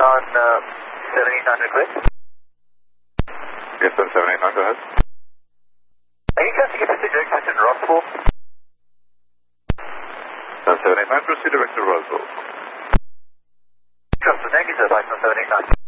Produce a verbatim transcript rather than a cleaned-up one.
On uh, seven eight nine request. Yes, sir, seven eight nine, go ahead. Any chance you can proceed direct to Roswell? seven eight nine, proceed direct to Roswell. Sure, so thank you, sir. Bye, seven eight nine.